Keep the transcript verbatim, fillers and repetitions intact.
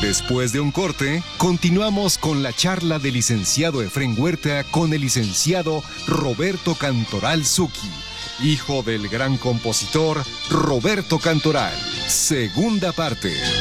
Después de un corte, continuamos con la charla del licenciado Efrén Huerta con el licenciado Roberto Cantoral Zucchi, hijo del gran compositor Roberto Cantoral. Segunda parte.